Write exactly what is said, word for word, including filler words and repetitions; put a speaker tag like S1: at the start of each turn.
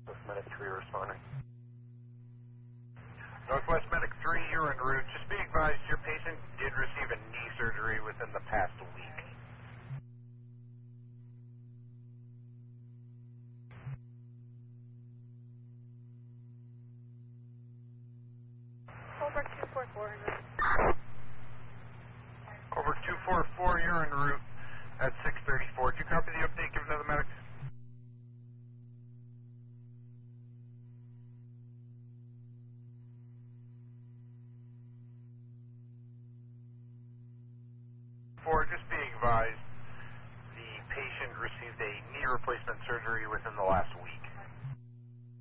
S1: Medic three responding.
S2: Northwest Medic three, you're en route. Just be advised your patient did receive a knee surgery within the past week.
S3: Over two four four en route.
S2: Over two four four, you're en route at six thirty-four. Did you copy the update given to the medic? Four, just be advised the patient received a knee replacement surgery within the last week.